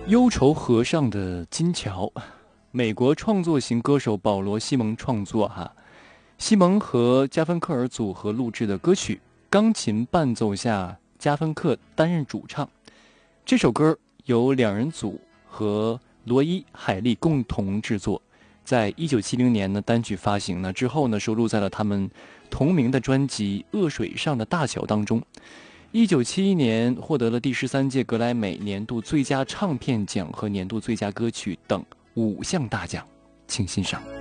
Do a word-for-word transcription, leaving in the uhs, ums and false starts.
忧愁河上的金桥，美国创作型歌手保罗·西蒙创作哈。西蒙和加芬克尔组合录制的歌曲，钢琴伴奏下，加芬克担任主唱。这首歌由两人组和罗伊·海利共同制作，在一九七零年呢单曲发行呢之后呢，收录在了他们同名的专辑《恶水上的大桥》当中。一九七一年获得了第十三届格莱美年度最佳唱片奖和年度最佳歌曲等五项大奖，请欣赏。